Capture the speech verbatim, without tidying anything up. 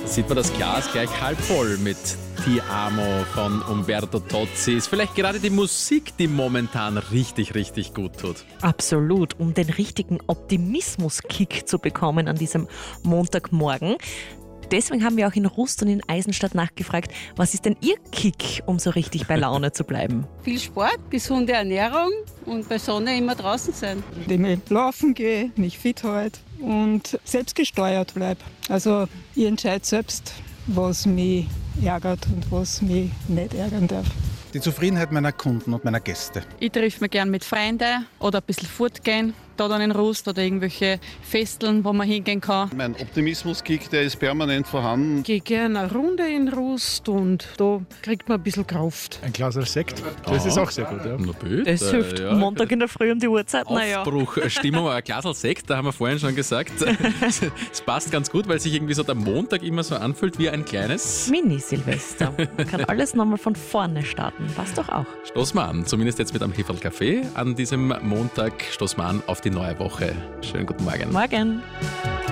Sieht man das Glas gleich halb voll mit Ti Amo von Umberto Tozzi. Ist vielleicht gerade die Musik, die momentan richtig, richtig gut tut. Absolut, um den richtigen Optimismus-Kick zu bekommen an diesem Montagmorgen. Deswegen haben wir auch in Rust und in Eisenstadt nachgefragt, was ist denn Ihr Kick, um so richtig bei Laune zu bleiben? Viel Sport, gesunde Ernährung und bei Sonne immer draußen sein. Indem ich laufen gehe, mich fit halte und selbstgesteuert bleibe. Also ich entscheide selbst, was mich ärgert und was mich nicht ärgern darf. Die Zufriedenheit meiner Kunden und meiner Gäste. Ich treffe mich gerne mit Freunden oder ein bisschen fortgehen, da dann in Rust oder irgendwelche Festeln, wo man hingehen kann. Mein Optimismus-Kick, der ist permanent vorhanden. Ich gehe gerne eine Runde in Rust und da kriegt man ein bisschen Kraft. Ein Glas Sekt, das ist auch sehr gut. Ja. Na bitte, Es hilft ja. Montag in der Früh um die Uhrzeit. Naja. Aufbruch, Stimmung, ein Glas Sekt, da haben wir vorhin schon gesagt. Es passt ganz gut, weil sich irgendwie so der Montag immer so anfühlt wie ein kleines... Mini-Silvester. Man kann alles nochmal von vorne starten. Passt doch auch. Stoßen wir an, zumindest jetzt mit einem Heferl Kaffee an diesem Montag. Stoßen wir an auf die neue Woche. Schönen guten Morgen. Morgen.